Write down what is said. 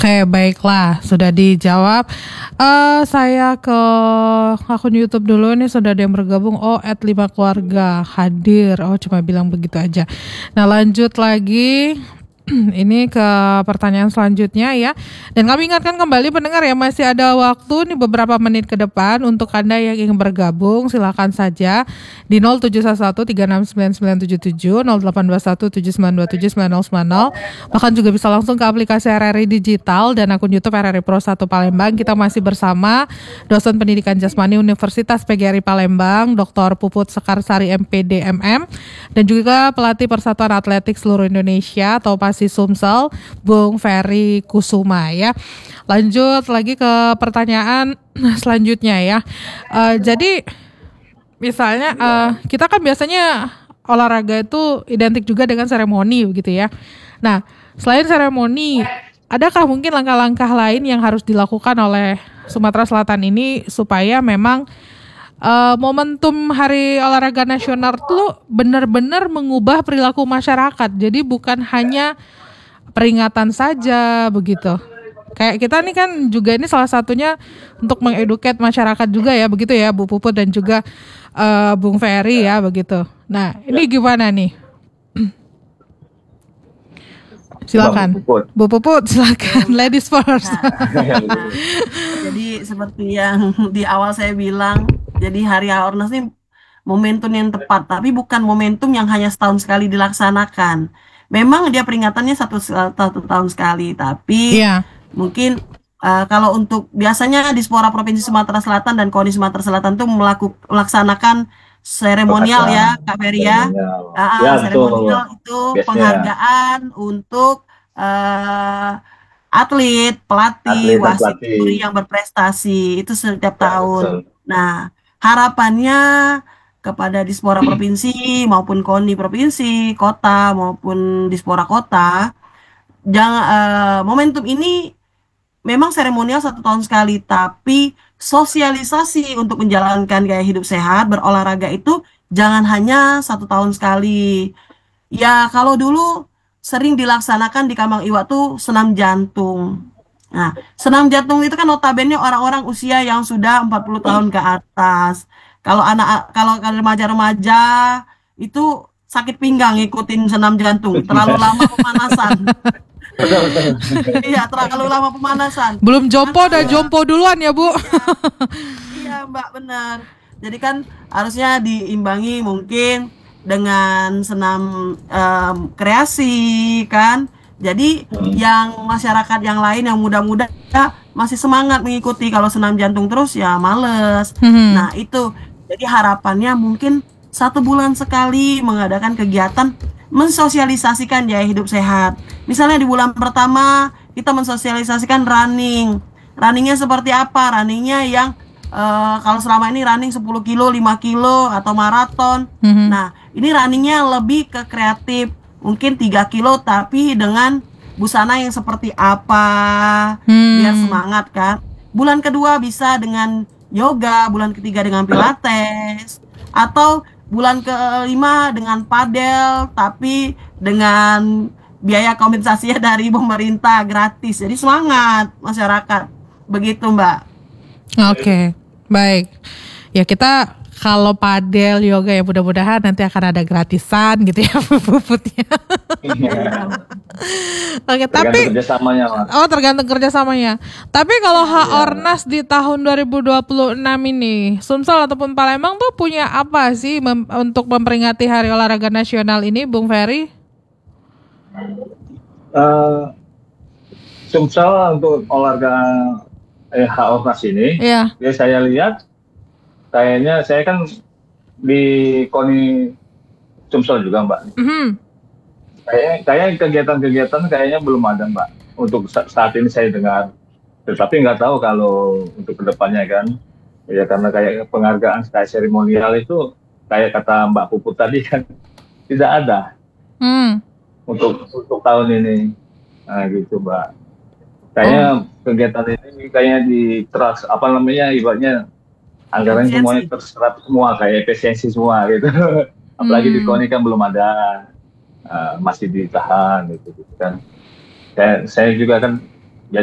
Oke, baiklah, sudah dijawab. Saya ke akun YouTube dulu nih, sudah ada yang bergabung. Oh, @5keluarga hadir. Oh, cuma bilang begitu aja. Nah, lanjut lagi. Ini ke pertanyaan selanjutnya ya. Dan kami ingatkan kembali pendengar ya, masih ada waktu nih beberapa menit ke depan untuk Anda yang ingin bergabung, silakan saja di 0711369977, 082179279090. Bahkan juga bisa langsung ke aplikasi RRI Digital dan akun YouTube RRI Pro 1 Palembang. Kita masih bersama dosen pendidikan jasmani Universitas PGRI Palembang, Dr. Puput Sekarsari MPD MM, dan juga pelatih Persatuan Atletik Seluruh Indonesia atau si Sumsel, Bung Ferry Kusuma ya. Lanjut lagi ke pertanyaan selanjutnya ya. Jadi misalnya kita kan biasanya olahraga itu identik juga dengan seremoni begitu ya. Nah, selain seremoni, adakah mungkin langkah-langkah lain yang harus dilakukan oleh Sumatera Selatan ini supaya memang momentum Hari Olahraga Nasional itu benar-benar mengubah perilaku masyarakat. Jadi bukan hanya peringatan saja begitu. Kayak kita nih kan juga ini salah satunya untuk mengeduket masyarakat juga ya, begitu ya Bu Puput dan juga Bung Ferry ya begitu. Nah, ini gimana nih? Silakan. Bu Puput silakan. Ladies first. Jadi seperti yang di awal saya bilang, jadi Hari Ornas ini momentum yang tepat, tapi bukan momentum yang hanya setahun sekali dilaksanakan. Memang dia peringatannya satu tahun sekali, tapi mungkin kalau untuk biasanya Dispora Provinsi Sumatera Selatan dan KONI Sumatera Selatan itu melaksanakan seremonial ya, Kak Ferry ya. Seremonial itu penghargaan untuk atlet, pelatih, wasit, juri yang berprestasi itu setiap tahun. Nah, harapannya kepada Dispora Provinsi maupun KONI Provinsi, kota maupun Dispora kota, momentum ini memang seremonial 1 tahun sekali, tapi sosialisasi untuk menjalankan gaya hidup sehat, berolahraga itu jangan hanya 1 tahun sekali. Ya, kalau dulu sering dilaksanakan di Kamang Iwak tuh senam jantung. Nah, senam jantung itu kan notabene orang-orang usia yang sudah 40 tahun ke atas. Kalau remaja-remaja itu sakit pinggang ngikutin senam jantung, terlalu lama pemanasan. Iya, terlalu lama pemanasan. Belum jompo udah jompo duluan ya, Bu. Iya, Mbak, benar. Jadi kan harusnya diimbangi mungkin dengan senam kreasi kan. Jadi yang masyarakat yang lain yang muda-muda masih semangat mengikuti, kalau senam jantung terus ya males. Nah itu, jadi harapannya mungkin 1 bulan sekali mengadakan kegiatan mensosialisasikan gaya hidup sehat. Misalnya di bulan pertama kita mensosialisasikan running. Runningnya seperti apa? Runningnya yang kalau selama ini running 10 kilo, 5 kilo atau maraton. Nah, ini runningnya lebih ke kreatif. Mungkin 3 kilo tapi dengan busana yang seperti apa, biar semangat kan. Bulan kedua bisa dengan yoga, bulan ketiga dengan pilates, atau bulan kelima dengan padel tapi dengan biaya kompensasinya dari pemerintah gratis. Jadi semangat masyarakat. Begitu, Mbak. Oke, baik. Ya kita kalau padel, yoga ya mudah-mudahan nanti akan ada gratisan gitu ya puputnya. Oke, tapi kerjasamanya, tergantung kerjasamanya. Tapi kalau Ornas di tahun 2026 ini, Sumsel ataupun Palembang tuh punya apa sih untuk memperingati Hari Olahraga Nasional ini, Bung Ferry? Sumsel untuk olahraga Ornas ini, ya saya lihat kayaknya saya kan di KONI Sumsel juga, Mbak. Kayaknya kegiatan-kegiatan kayaknya belum ada, Mbak. Untuk saat ini saya dengar, tetapi nggak tahu kalau untuk kedepannya kan, ya karena kayak penghargaan kayak seremonial itu kayak kata Mbak Puput tadi kan tidak ada untuk tahun ini, nah gitu, Mbak. Kayaknya kegiatan ini kayaknya ibaratnya anggaran semuanya terserap semua, kayak efisiensi semua gitu. Apalagi di KONI kan belum ada, masih ditahan gitu kan. Saya juga kan